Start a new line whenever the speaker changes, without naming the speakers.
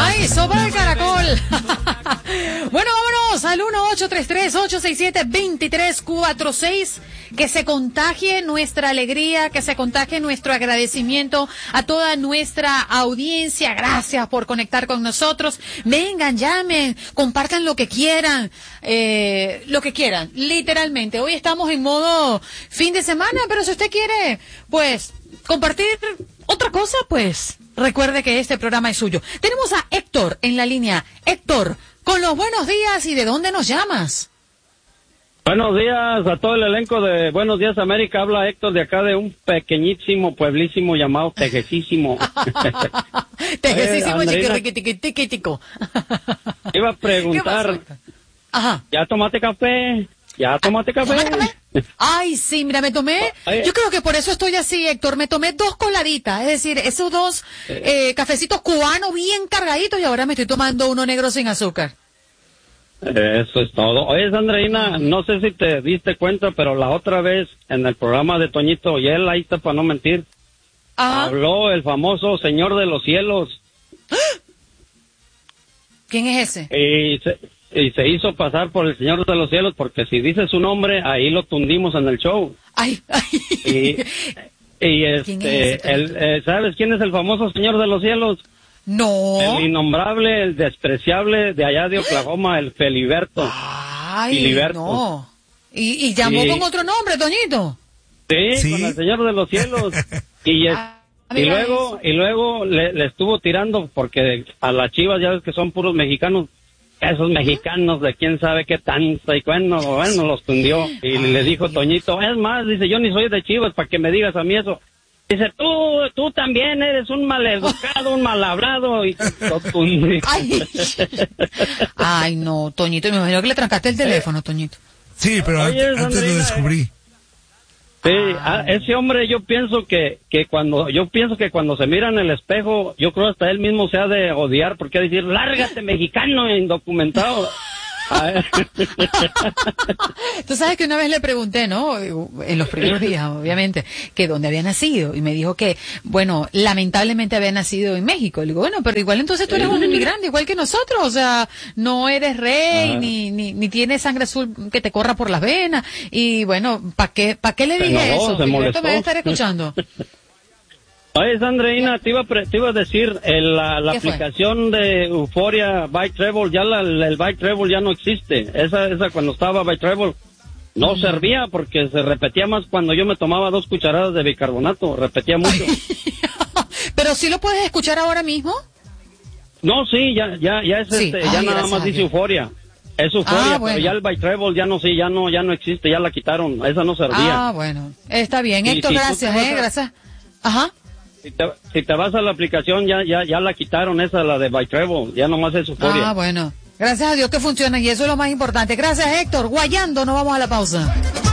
Ay, sopa de caracol. Bueno, vámonos al 1-833-867-2346. Que se contagie nuestra alegría, que se contagie nuestro agradecimiento a toda nuestra audiencia. Gracias por conectar con nosotros. Vengan, llamen, compartan lo que quieran, literalmente. Hoy estamos en modo fin de semana, pero si usted quiere, pues, compartir otra cosa, pues, recuerde que este programa es suyo. Tenemos a Héctor en la línea. Héctor, con los buenos días, ¿y de dónde nos llamas?
Buenos días a todo el elenco de Buenos Días América. Habla Héctor de acá de un pequeñísimo pueblísimo llamado Tejesísimo.
Tejesísimo, chiquitiquitiquitico.
Iba a preguntar,
ajá.
¿Ya tomaste café? ¿Tomaste café?
Ay, sí, mira, me tomé, yo creo que por eso estoy así, Héctor, me tomé 2 coladitas, es decir, esos 2 cafecitos cubanos bien cargaditos y ahora me estoy tomando uno negro sin azúcar.
Eso es todo. Oye, Sandrina, no sé si te diste cuenta, pero la otra vez en el programa de Toñito, y él ahí está para no mentir, habló el famoso Señor de los Cielos.
¿Quién es ese?
Y se hizo pasar por el Señor de los Cielos, porque si dice su nombre, ahí lo tundimos en el show.
Ay.
¿Quién es ese, ¿sabes quién es el famoso Señor de los Cielos?
No.
El innombrable, el despreciable de allá de Oklahoma, el Feliberto.
Ay,
Filiberto.
no. ¿Y llamó con otro nombre, Toñito?
Sí, con el Señor de los Cielos. Y luego le estuvo tirando, porque a las Chivas ya ves que son puros mexicanos. Esos mexicanos de quién sabe qué tanto, y bueno, los tundió. Y le dijo Toñito, es más, dice, yo ni soy de Chivas para que me digas a mí eso. Dice, tú también eres un maleducado, un malhablado, y lo tundió.
Ay, no, Toñito, me imagino que le trancaste el teléfono, Toñito.
Sí, pero antes lo descubrí.
Sí, ese hombre yo pienso que cuando se mira en el espejo, yo creo hasta él mismo se ha de odiar, porque decir, lárgate mexicano indocumentado.
Tú sabes que una vez le pregunté, ¿no? En los primeros días, obviamente, que dónde había nacido. Y me dijo que, bueno, lamentablemente había nacido en México. Le digo, bueno, pero igual entonces tú eres un inmigrante, igual que nosotros. O sea, no eres rey, ni tienes sangre azul que te corra por las venas. Y bueno, ¿para qué le dije eso?
Se molestó.
Me va a estar escuchando.
Oye, Sandrina, te iba a decir, la aplicación de Euforia Bike Travel, ya el Bike Travel ya no existe. Esa cuando estaba Bike Travel no servía porque se repetía más cuando yo me tomaba 2 cucharadas de bicarbonato, repetía mucho.
¿Pero sí lo puedes escuchar ahora mismo?
No, sí, ya es
sí.
ya nada más dice Euforia. Es Euforia,
bueno.
pero ya el Bike Travel ya no existe, ya la quitaron, esa no servía.
Bueno, está bien, Héctor, gracias, gracias. Ajá.
Si te vas a la aplicación, ya la quitaron esa, la de Bike Travel, ya nomás es Euforia.
Bueno, gracias a Dios que funciona y eso es lo más importante. Gracias, Héctor. Guayando, nos vamos a la pausa.